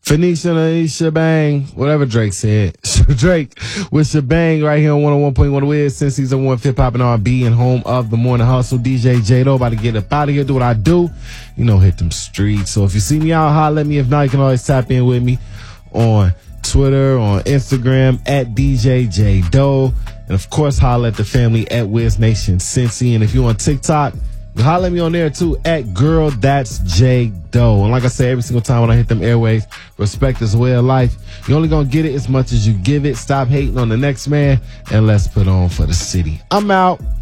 Phoenicia and Shebang, whatever Drake said. Drake with Shebang right here on 101.1 The Wiz, since season 1, Hip Hop and R&B, and home of the Morning Hustle. DJ J-Do about to get up out of here, do what I do. You know, hit them streets. So if you see me out, holler at me. If not, you can always tap in with me on Twitter, on Instagram, at DJ J-Do. And of course, holler at the family at Wiz Nation Cincy. And if you're on TikTok, holler at me on there too, at Girl That's J-Do. And like I say every single time when I hit them airways, respect is a way of life. You're only gonna get it as much as you give it. Stop hating on the next man, and let's put on for the city. I'm out.